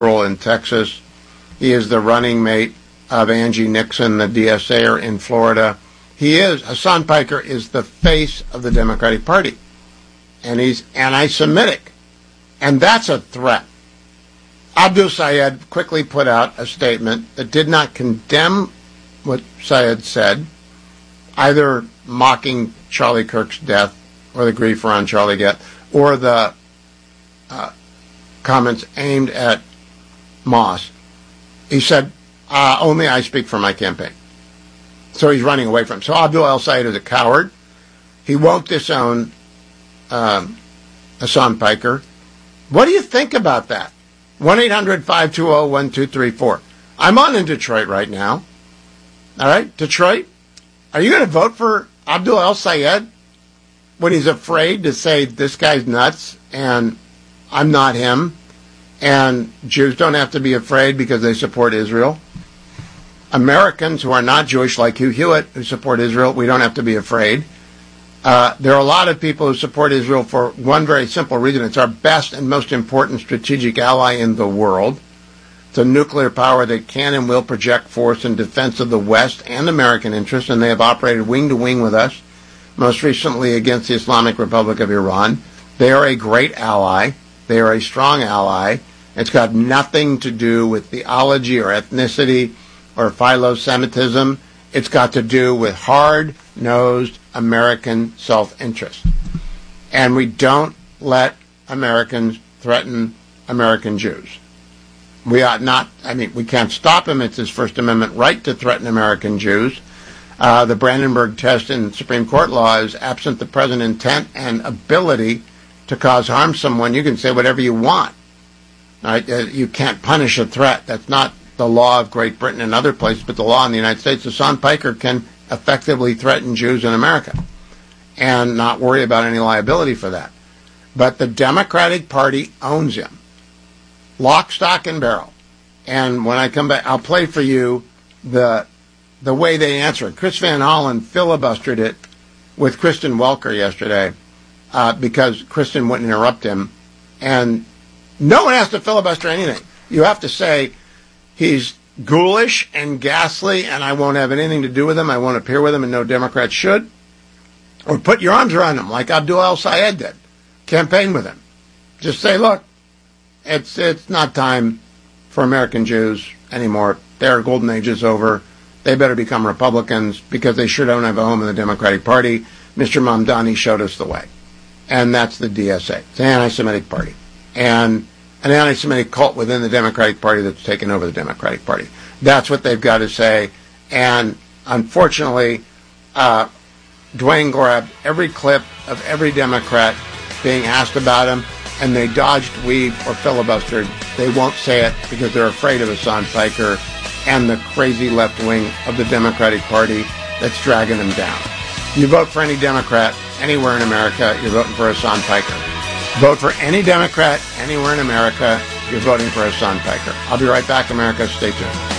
in Texas. He is the running mate of Angie Nixon, the DSAer in Florida. Hassan Piker is the face of the Democratic Party, and he's anti-Semitic, and that's a threat. Abdul Sayed quickly put out a statement that did not condemn what Sayed said, either mocking Charlie Kirk's death or the grief around Charlie death, or the comments aimed at Moss. He said, only I speak for my campaign. So he's running away from him. So Abdul El-Sayed is a coward. He won't disown Hassan Piker. What do you think about that? 1-800-520-1234. I'm on in Detroit right now. All right, Detroit, are you going to vote for Abdul El-Sayed when he's afraid to say this guy's nuts and I'm not him, and Jews don't have to be afraid because they support Israel? Americans who are not Jewish, like Hugh Hewitt, who support Israel, we don't have to be afraid. There are a lot of people who support Israel for one very simple reason. It's our best and most important strategic ally in the world. It's a nuclear power that can and will project force in defense of the West and American interests, and they have operated wing to wing with us, most recently against the Islamic Republic of Iran. They are a great ally. They are a strong ally. It's got nothing to do with theology or ethnicity or philo-Semitism. It's got to do with hard-nosed American self-interest. And we don't let Americans threaten American Jews. We ought not, we can't stop him. It's his First Amendment right to threaten American Jews. The Brandenburg test in Supreme Court law is absent the present intent and ability to cause harm to someone. You can say whatever you want. Right? You can't punish a threat. That's not the law of Great Britain and other places, but the law in the United States. Hassan Piker can effectively threaten Jews in America and not worry about any liability for that. But the Democratic Party owns him, lock, stock, and barrel. And when I come back, I'll play for you the way they answer it. Chris Van Hollen filibustered it with Kristen Welker yesterday because Kristen wouldn't interrupt him. And no one has to filibuster anything. You have to say, he's ghoulish and ghastly, and I won't have anything to do with him. I won't appear with him, and no Democrat should. Or put your arms around him, like Abdul El-Sayed did. Campaign with him. Just say, look, it's not time for American Jews anymore. Their golden age is over. They better become Republicans because they sure don't have a home in the Democratic Party. Mr. Mamdani showed us the way. And that's the DSA. It's an anti-Semitic party. And an anti-Semitic cult within the Democratic Party that's taken over the Democratic Party. That's what they've got to say. And unfortunately, Dwayne grabbed every clip of every Democrat being asked about him, and they dodged, weaved, or filibustered. They won't say it because they're afraid of Hassan Piker and the crazy left wing of the Democratic Party that's dragging them down. You vote for any Democrat anywhere in America, you're voting for Hassan Piker. Vote for any Democrat anywhere in America, you're voting for Hassan Piker. I'll be right back, America. Stay tuned.